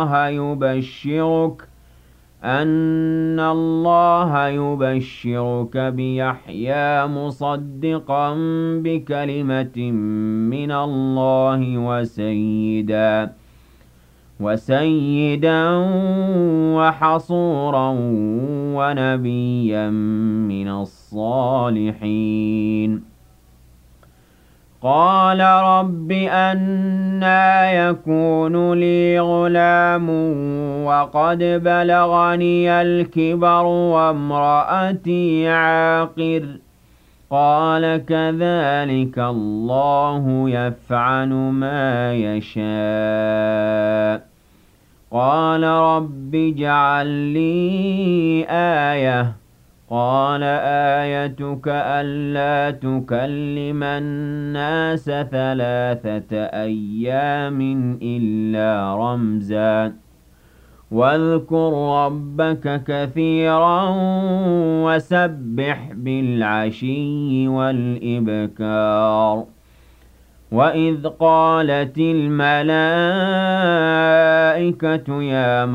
يبشرك بيحيى مصدقا بكلمة من الله وسيدا وحصورا ونبيا من الصالحين قال رب أنى يكون لي غلام وقد بلغني الكبر وامرأتي عاقر قال كذلك الله يفعل ما يشاء قال رب اجعل لي آية قال آيتك ألا تكلم الناس 3 أيام إلا رمزا واذكر ربك كثيرا وسبح بالعشي والإبكار وإذ قالت الملائكة يا